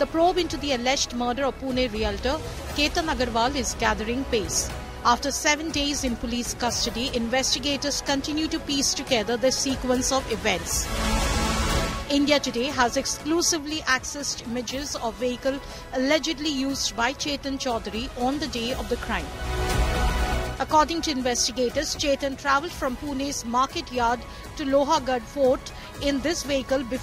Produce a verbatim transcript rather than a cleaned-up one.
The probe into the alleged murder of Pune realtor Ketan Agarwal is gathering pace. After seven days in police custody, investigators continue to piece together the sequence of events. India Today has exclusively accessed images of vehicle allegedly used by Chetan Chaudhary on the day of the crime. According to investigators, Chetan travelled from Pune's market yard to Lohagarh Fort in this vehicle before